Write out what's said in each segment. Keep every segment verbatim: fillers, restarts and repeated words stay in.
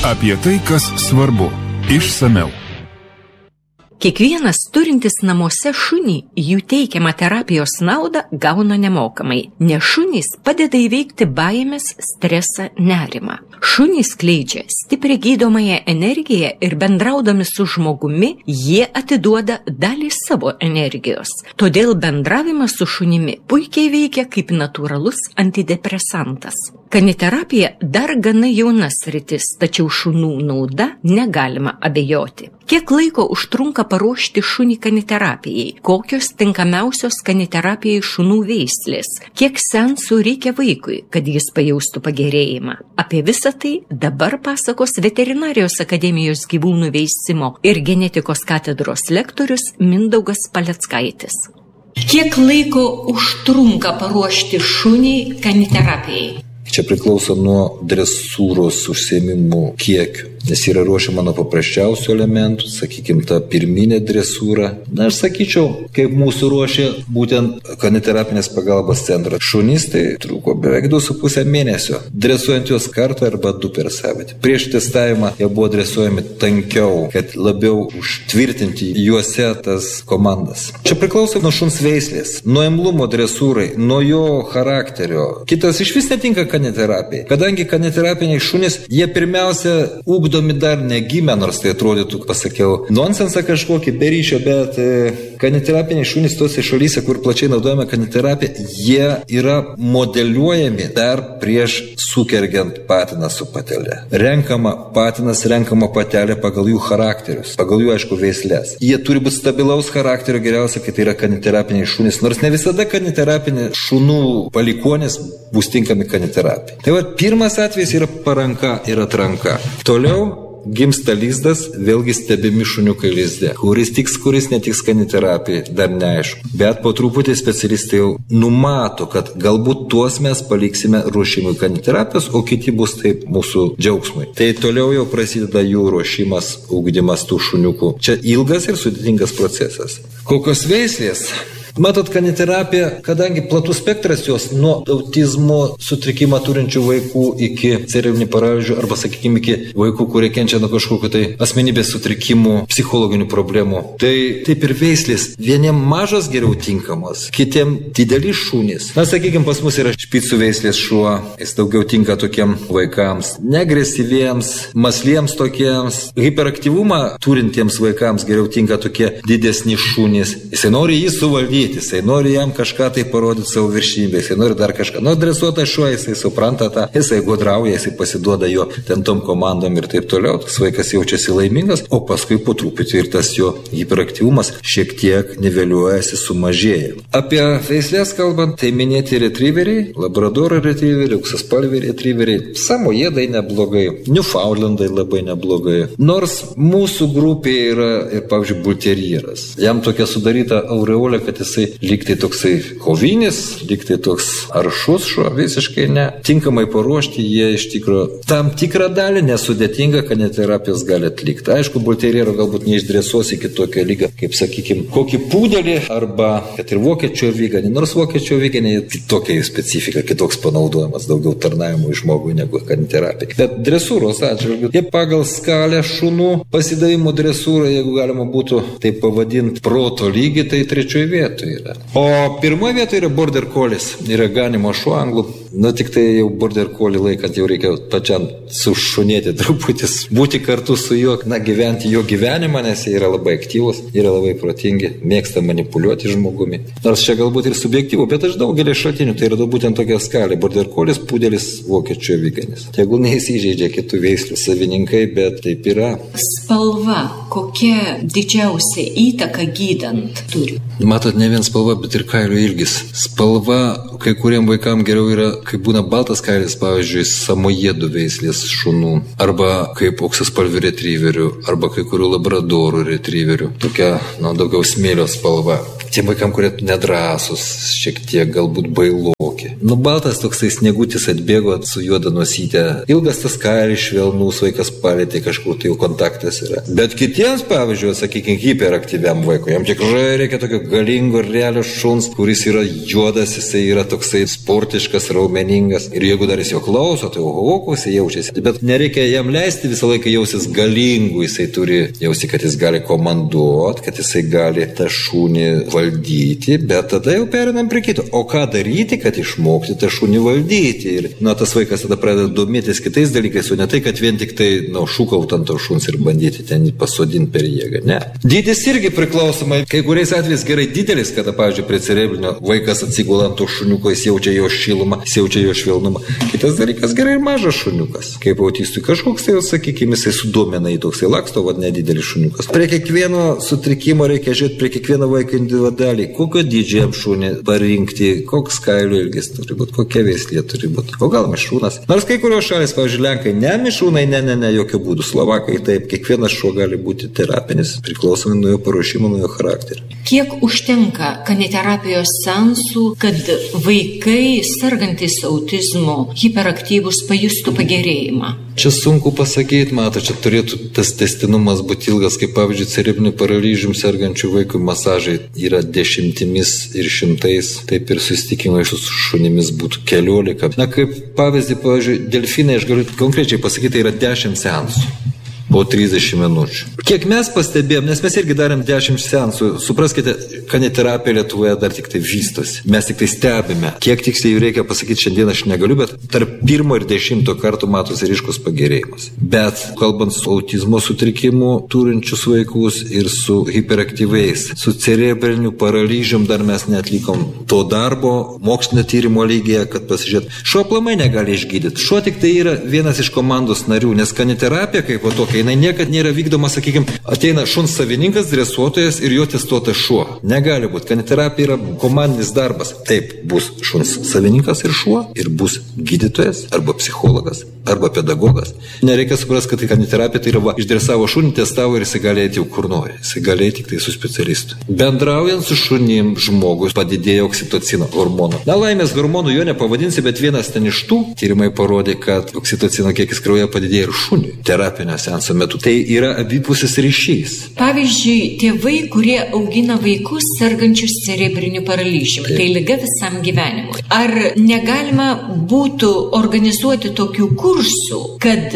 Apie tai, kas svarbu. Išsamiau. Kiekvienas turintis namuose šunį jų teikiamą terapijos naudą gauna nemokamai, nes šunys padeda įveikti baimės, stresą, nerimą. Šunys skleidžia stiprią gydomąją energiją ir bendraudami su žmogumi jie atiduoda dalį savo energijos. Todėl bendravimas su šunimi puikiai veikia kaip natūralus antidepresantas. Kaniterapija dar gana jauna sritis, tačiau šunų nauda negalima abejoti. Kiek laiko užtrunka paruošti šunį kaniterapijai? Kokios tinkamiausios kaniterapijai šunų veislės? Kiek seansų reikia vaikui, kad jis pajaustų pagerėjimą? Apie visą tai dabar pasakos Veterinarijos akademijos gyvūnų veisimo ir genetikos katedros lektorius Mindaugas Paleckaitis. Kiek laiko užtrunka paruošti šunį kaniterapijai? Čia priklauso nuo dresūros užsiėmimų kiekių, nes yra ruošiama nuo paprasčiausių elementų, sakykime, ta pirminė dresūra. Na, aš sakyčiau, kaip mūsų ruošė būtent kaniterapinės pagalbos centras. Šunys tai truko beveik du su pusę mėnesio, dresuojant juos kartą arba du per savaitę. Prieš testavimą jie buvo dresuojami tankiau, kad labiau užtvirtinti juose tas komandas. Čia priklauso nuo šuns veislės, nuo imlumo dresūrai, nuo jo charakterio. Kitas iš vis netinka kaniterapijai. Kadangi kaniterapiniai šunys, jie pirmiausia ugdomi dar negimę, nors tai atrodytų, pasakiau, nonsensą kažkokį be ryšio, bet e, kaniterapiniai šunys tose šalyse, kur plačiai naudojame kaniterapiją, jie yra modeliuojami dar prieš sukergiant patiną su patelė. Renkama patinas, renkama patelė pagal jų charakterius, pagal jų, aišku, veislės. Jie turi būti stabilaus charakterio, geriausia, kai tai yra kaniterapiniai šunys, nors ne visada kaniterapiniai šunų palikuonys bus tinkami kaniterapijai. Tai va, pirmas atvejis yra paranka ir atranka. Toliau gimsta lizdas, vėlgi stebimi šuniukai lizde. Kuris tiks, kuris netiks kaniterapijai, dar neaišku. Bet po truputį specialistai jau numato, kad galbūt tuos mes paliksime ruošimui kaniterapijos, o kiti bus taip mūsų džiaugsmui. Tai toliau jau prasideda jų ruošimas, ugdymas tų šuniukų. Čia ilgas ir sudėtingas procesas. Kokios veislės? Matot, kaniterapija, kadangi platus spektras jos nuo autizmo sutrikimą turinčių vaikų iki cerebrinį paralyžių arba, sakykime, iki vaikų, kurie kenčia nuo kažkokių tai asmenybės sutrikimų, psichologinių problemų. Tai taip ir veislės. Vieniem mažos geriau tinkamos, kitiem dideli šunys. Na, sakykime, pas mus yra špicų veislės šuo, jis daugiau tinka tokiem vaikams, neagresyviems, masliems tokiems, hiperaktyvumą turintiems vaikams geriau tinka tokie didesni šunys. Jisai nori jį suvaldyti. Jisai nori jam kažką tai parodyti savo viršybę, jisai nori dar kažką. Nu, dresuotas šuo, jisai supranta tą, jisai gudrauja, jisai pasiduoda jo ten tom komandom ir taip toliau. Tas vaikas jaučiasi laimingas, o paskui po truputį ir tas jo hiperaktyvumas šiek tiek niveliuojasi, sumažėja. Apie veislės kalbant, tai minėti retrieveriai, labradoro retrieveriai, auksaspalviai retrieveriai, samojedai neblogai, Newfoundlandai labai neblogai. Nors mūsų grupėje yra ir, pavyzdžiui, bulterjeras. Jam tokia sudaryta aureolė, kad jis lygtai toksai kovinis, lygtai toks aršus šuo, visiškai ne. Tinkamai paruošti jie iš tikrųjų tam tikrą dalį nesudėtingą kaniterapijos gali atlikti. Aišku, bulterjero galbūt neišdresuos iki tokio lygio, kaip, sakykime, kokį pudelį arba kad ir vokiečio aviganį, nors vokiečio aviganį kitokia specifika, kitoks panaudojimas, daugiau tarnavimų žmogui negu kaniterapija. Bet dresūros atžvilgiu, jie pagal skalę šunų pasidavimo dresūrą, jeigu galima būtų taip pavadinti proto lygį, tai trečioje vietoje yra. O pirmoje vietoje yra border collies, yra ganimo šuo anglų. Nu, tik tai jau border collie laikant jau reikia pačiam sušunėti truputis, būti kartu su juo, na, gyventi jo gyvenimą, nes jie yra labai aktyvus, yra labai protingi, mėgsta manipuliuoti žmogumi. Nors čia galbūt ir subjektyvu, bet aš daugelį šaltinių, tai yra būtent tokia skalė. Border collies, pudelis, vokiečio aviganis. Tegul neįsižeidžia kitų veislių savininkai, bet taip yra. Spalva, kokia didžiausia įtaka gydant turi? Matot, ne vien spalva, bet ir kailio ilgis. Spalva kai kuriem vaikam geriau yra, kai būna baltas kailis, pavyzdžiui, samojedų veislės šunų, arba kaip auksaspalvių retrieverių, arba kai kurių labradorų retrieverių. Tokia, na, daugiau smėlio spalva. Tiem vaikam, kurie nedrąsus, šiek tiek galbūt bailoki. Nu, baltas toksai sniegutis atbėgo su juoda nosytė. Ilgas tas kailis, švelnus, vaikas palėtė, kažkur tai jau kontaktas yra. Bet kitiems, pavyzdžiui, sakykime, hiperaktyviam vaikui, jam tikrai reikia tokio galingo ir realio šuns, kuris yra juodas, jisai yra toksai sportiškas, raumeningas. Ir jeigu dar jis jo klauso, tai oho, koks jis jaučiasi. Bet nereikia jam leisti visą laiką jausis galingu, jisai turi jausti, kad jis gali komanduoti, kad jisai gali tą šunį valdyti, bet tada jau perinam prie kito. O ką daryti, kad išmokti tą šunį valdyti? Ir nu, tas vaikas tada pradeda domėtis kitais dalykais, o ne tai, kad vien tik tai nu, šūkaut ant to šuns ir bandyti ten pasodinti per jėgą. Ne. Dydis irgi priklausomai, kai kuriais atvejais gerai didelis, kada, pavyzdžiui, prie cerebrinio vaikas atsigula ant to šuniuko, jis jaučia jo šilumą, jis jaučia jo švelnumą. Kitas dalykas gerai ir mažas šuniukas. Kaip autistui kažkoks, tai, sakykime, jisai sudomina į toksai laksto, vad nedidelis šuniukas. Prie kiekvieno sutrikimo reikia žiūrėti prie kiekvieno vaiko individualiai, kokio dydžio jam šunį parinkti, koks kailio ilgis turi būti, kokia veislė turi būti, o gal mišrūnas. Nors kai kurios šalis, pavyzdžiui, Lenkai, ne mišrūnai, ne, ne, ne, jokių būdų. Slovakai taip, kiekvienas šuo gali būti terapinis, priklausomai nuo jo paruošimo, nuo jo charakterio. Kiek užtenka kaniterapijos seansų, kad vaikai sergantis autizmu, hiperaktyvus pajustų pagerėjimą? Čia sunku pasakyti, mato, čia turėtų tas tęstinumas būti ilgas, kaip pavyzdžiui, cerebriniu paralyžium sergančių vaikų masažai yra dešimtimis ir šimtais, taip ir susitikimai su šunimis būtų keliolika. Na, kaip pavyzdį, pavyzdžiui, delfinai, aš galiu konkrečiai pasakyti, tai yra dešimt seansų. Po trisdešimt minučių. Kiek mes pastebėjom, nes mes irgi darėm dešimt seansų, supraskite, kaniterapija Lietuvoje dar tik tai vystosi. Mes tik tai stebime. Kiek tiksliai jų reikia pasakyti šiandien aš negaliu, bet tarp pirmo ir dešimto kartų matosi ryškus pagerėjimas. Bet kalbant su autizmo sutrikimu turinčius vaikus ir su hiperaktyviais, su cerebriniu paralyžium dar mes netlikom to darbo mokslinio tyrimo lygyje, kad pasižiūrėt. Šuo aplamai negali išgydyti. Šuo tik tai yra vienas iš komandos narių, nes kaniterapija kaip po tokia, jinai niekad nėra vykdoma, sakykime, ateina šuns savininkas, dresuotojas ir jo testuotas šuo. Negali būti. Kaniterapija yra komandinis darbas. Taip, bus šuns savininkas ir šuo, ir bus gydytojas, arba psichologas, arba pedagogas. Nereikia suprasti, kad tai kaniterapija tai yra va, išdresavo šunį, testavo ir jisai gali eiti jau kur nori. Jisai gali eiti tik tai su specialistu. Bendraujant su šunim žmogus padidėjo oksitocino hormono. Na, laimės hormonų jo nepavadinsi, bet vienas ten iš tų tyrimai parodė, kad oksitocino kiekis kraujyje padidėjo ir šuniui. Terapinio seanso metu. Tai yra abipusis ryšys. Pavyzdžiui, tėvai, kurie augina vaikus sergančius cerebriniu paralyžiumi, tai liga visam gyvenimui. Ar negalima būtų organizuoti tokių kursų, kad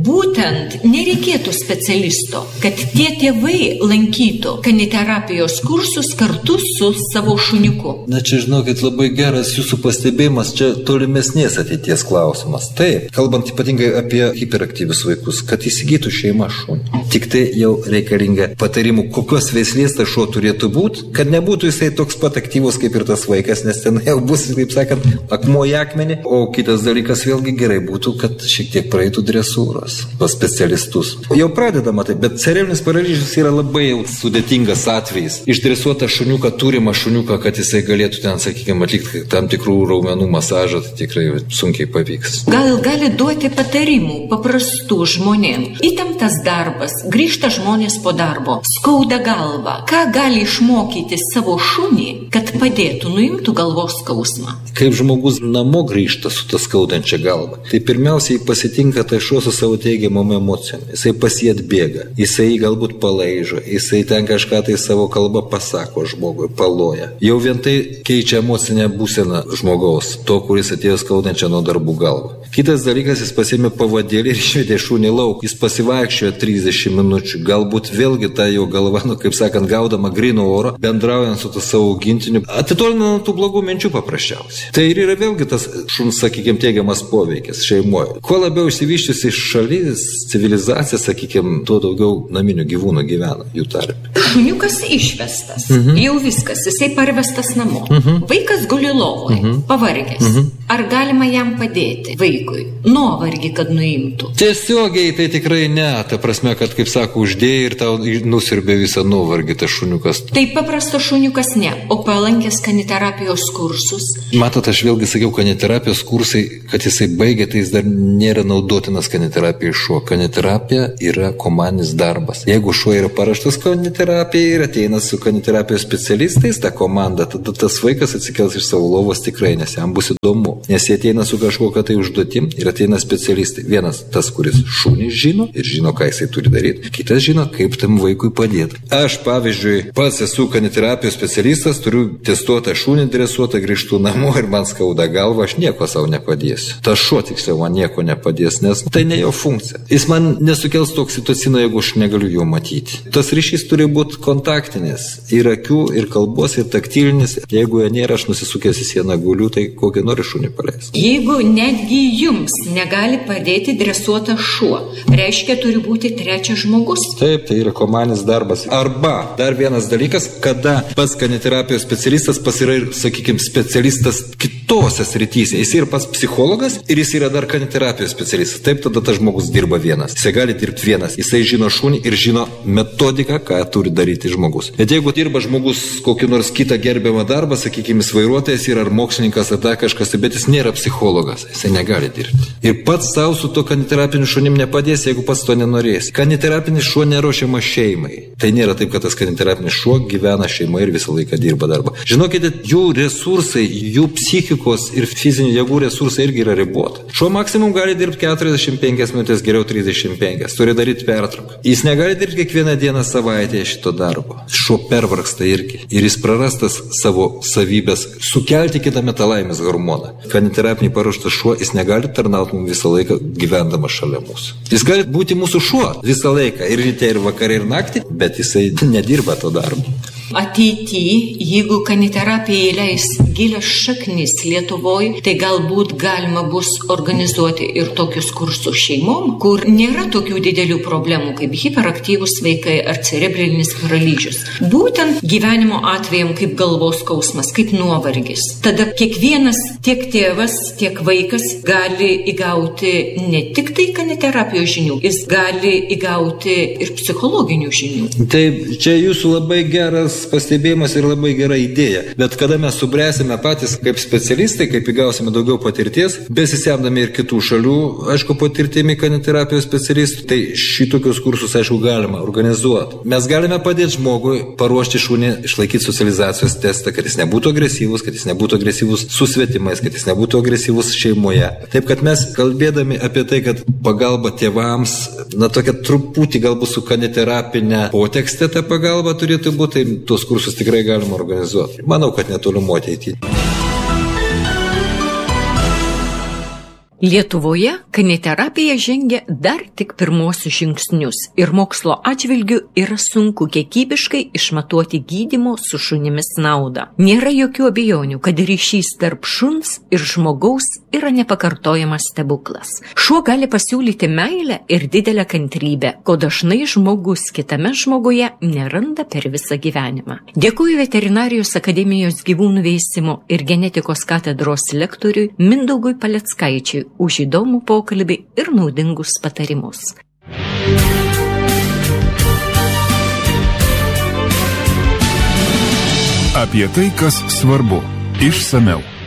būtent nereikėtų specialisto, kad tie tėvai lankytų kaniterapijos kursus kartu su savo šuniuku? Na čia, žinokit, labai geras jūsų pastebėjimas, čia tolimesnės ateities klausimas. Taip, kalbant ypatingai apie hiperaktyvius vaikus, kad įsigytų šeima šunį. Tik tai jau reikalinga patarimų, kokios veislės tas šuo turėtų būti, kad nebūtų jisai toks pat aktyvus kaip ir tas vaikas, nes ten jau bus, taip sakant, akmuo į akmenį. O kitas dalykas vėlgi gerai būtų, kad šiek tiek praeitų dresūros pas specialistus. Jau pradedama taip, bet cerebrinis paralyžius yra labai jau sudėtingas atvejis. Išdresuotą šuniuką, turimą šuniuką, kad jisai galėtų ten, sakykime, atlikti tam tikrų raumenų masažą, tai tikrai sunkiai pavyks. Gal gali duoti patarimų paprastų žmonėms? Įtemptas darbas, grįžta žmonės po darbo, skauda galva. Ką gali išmokyti savo šunį, kad padėtų, nuimtų galvos skausmą? Kaip žmogus namo grįžta su tą skaudančią galvą, tai pirmiausiai pasitinka tai šuo su savo teigiamom emocijom. Jisai pas jį atbėga, jisai galbūt palaižo, jisai ten kažką tai savo kalbą pasako žmogui, paloja. Jau vien tai keičia emocinę būseną žmogaus, to, kuris atėjo skaudančią nuo darbų galvą. Kitas dalykas, jis pasiėmė pavadėlį ir išvedė šunį lauk. Jis pasivaikščiojo trisdešimt minučių. Galbūt vėlgi ta jo galva, nu, kaip sakant, gaudama grino oro, bendraujant su to savo augintiniu, atitolina nuo tų blogų minčių paprasčiausiai. Tai ir yra vėlgi tas šuns, sakykime, teigiamas poveikis šeimoje. Kuo labiau išsivyščiusi šalis, civilizacija, sakykime, tuo daugiau naminių gyvūnų gyvena jų tarpe. Šuniukas išvestas. Mhm. Jau viskas, jisai parvestas namo. Mhm. Vaikas guli lovoje, mhm. pavargęs. Mhm. Ar galima jam padėti vaikui? Nuovargį, kad nuimtų? Tiesiogiai tai tikrai ne. Ta prasme, kad, kaip sako, uždėjai ir tau nusirbė visą nuovargį tas šuniukas. Tai paprastas šuniukas ne, o palankęs kaniterapijos kursus. Matot, aš vėlgi sakiau, kaniterapijos kursai, kad jisai baigė, tai jis dar nėra naudotinas kaniterapijai šuo. Kaniterapija yra komandinis darbas. Jeigu šuo yra paraštas kaniterapija, kaniterapija ir ateina su kaniterapijos specialistais, ta komanda, tada tas vaikas atsikels iš savo lovos tikrai, nes jam bus įdomu. Nes jie ateina su kažkokia tai užduotim ir ateina specialistai. Vienas tas, kuris šunį žino ir žino, ką jisai turi daryti. Kitas žino, kaip tam vaikui padėti. Aš, pavyzdžiui, pats esu kaniterapijos specialistas, turiu testuotą šunį dresuotą, grįžtu namo ir man skauda galva, aš nieko savo nepadėsiu. Tas šuo tiksliau man nieko nepadės, nes tai ne jo funkcija. Jis man nesukels oksitocino, jeigu aš negaliu jo matyti. Tas ryšys turi būti kontaktinis. Ir akių, ir kalbos, ir taktilinis. Jeigu jo nėra, aš nusisukęs į sieną guliu, tai kokį nori šunį paleis. Jeigu netgi jums negali padėti dresuotas šuo, reiškia, turi būti trečias žmogus. Taip, tai yra komandinis darbas. Arba dar vienas dalykas, kada pats kaniterapijos specialistas pas yra ir, sakykime, specialistas kitose srityse. Jis yra pats psichologas ir jis yra dar kaniterapijos specialistas. Taip, tada tas žmogus dirba vienas. Jis gali dirbti vienas. Jisai žino šunį ir žino metodiką, ką turi daryti žmogus. Bet jeigu dirba žmogus kokį nors kitą gerbiamą darbą, sakykime, vairuotojas yra ar mokslininkas ar dar kažkas, bet jis nėra psichologas, jisai negali dirbti. Ir pats savo su to kaniterapiniu šunim nepadės, jeigu pats to nenorės. Kaniterapinis šuo neruošiama šeimai. Tai nėra taip, kad tas kaniterapinis šuo gyvena šeimai ir visą laiką dirba darbą. Žinokite, jų resursai, jų psichikos ir fizinių jėgų resursai irgi yra riboti. Šuo maksimum gali dirbti keturiasdešimt penkias minutės, geriau trisdešimt penkias. Turi daryti pertrauką. Jis negali dirbti kiekvieną dieną savaitėje šito darbo. Šuo pervargsta irgi. Ir jis prarastas savo savybės sukelti kitą metalaimės hormoną. Kaniterapinį paruoštas šuo, jis negali tarnauti mums visą laiką gyvendamas šalia mūsų. Jis gali būti mūsų šuo visą laiką, ir ryte, ir vakare, ir naktį, bet jisai nedirba to darbo. Ateityje, jeigu kaniterapija įleis gilias šaknis Lietuvoje, tai galbūt galima bus organizuoti ir tokius kursus šeimom, kur nėra tokių didelių problemų kaip hiperaktyvūs vaikai ar cerebrinis paralyžius. Būtent gyvenimo atvejam kaip galvos skausmas, kaip nuovargis. Tada kiekvienas, tiek tėvas, tiek vaikas gali įgauti ne tik tai kaniterapijos žinių, jis gali įgauti ir psichologinių žinių. Taip, čia jūsų labai geras pastebėjimas ir labai gera idėja. Bet kada mes subręsime patys kaip specialistai, kaip įgausime daugiau patirties, besisemdami ir kitų šalių, aišku, patirtimi kaniterapijos specialistų, tai šitokius kursus, aišku, galima organizuoti. Mes galime padėti žmogui paruošti šunį, išlaikyti socializacijos testą, kad jis nebūtų agresyvus, kad jis nebūtų agresyvus su svetimais, kad jis nebūtų agresyvus šeimoje. Taip, kad mes kalbėdami apie tai, kad pagalba tėvams, na, tokia truputį galbūt su kaniterapinė potekstė ta pagalba turėtų būti, tai tuos kursus tikrai galima organizuoti. Manau, kad netolimo ateityje. Lietuvoje kaniterapija žengia dar tik pirmosius žingsnius ir mokslo atžvilgiu yra sunku kiekybiškai išmatuoti gydymo su šunimis naudą. Nėra jokių abejonių, kad ryšys tarp šuns ir žmogaus yra nepakartojamas stebuklas. Šuo gali pasiūlyti meilę ir didelę kantrybę, ko dažnai žmogus kitame žmoguje neranda per visą gyvenimą. Dėkuoju Veterinarijos akademijos gyvūnų veisimo ir genetikos katedros lektoriui Mindaugui Paleckaičiui už įdomų pokalbį ir naudingus patarimus. Apie tai, kas svarbu, išsamiau.